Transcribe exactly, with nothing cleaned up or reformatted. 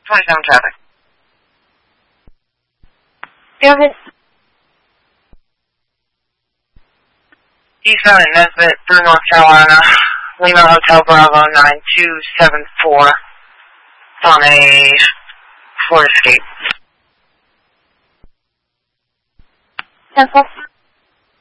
twenty-seven traffic. Go ahead. Eastbound at Nesbitt through North Carolina. Lima Hotel Bravo nine two seven four. It's on a Florida Escape. ten four.